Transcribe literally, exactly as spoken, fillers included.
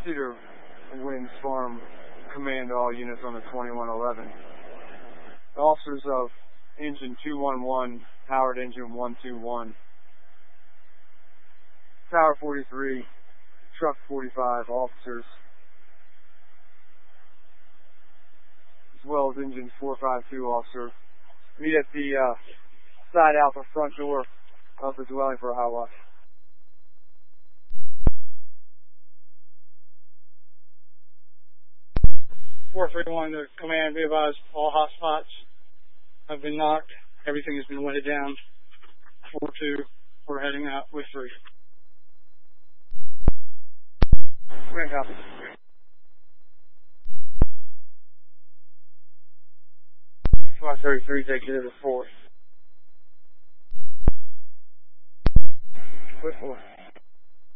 Cedar Winds Farm command all units on the twenty-one eleven. The officers of Engine two one one, Howard Engine one two one, Tower forty-three, Truck forty-five officers, as well as Engine four five two officer, meet at the uh, side out the front door of the dwelling for a hot watch. four three one to command, be advised, all hot spots have been knocked. Everything has been wetted down. four two, we're heading out with three. Command copy. five thirty-three, take it to the four. Foot four.